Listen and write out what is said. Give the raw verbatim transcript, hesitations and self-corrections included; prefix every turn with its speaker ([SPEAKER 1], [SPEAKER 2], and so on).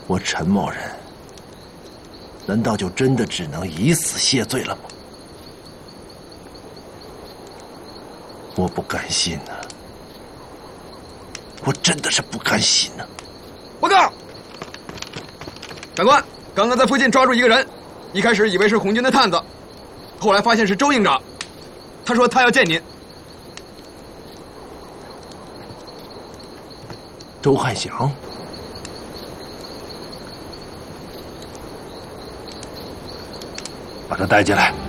[SPEAKER 1] 我陈某人难道就真的只能以死谢罪了吗？我不甘心呐、啊，我真的是不甘心呐、啊！
[SPEAKER 2] 报告，长官，刚刚在附近抓住一个人，一开始以为是红军的探子，后来发现是周营长，他说他要见您。
[SPEAKER 1] 周汉祥。把他带进来。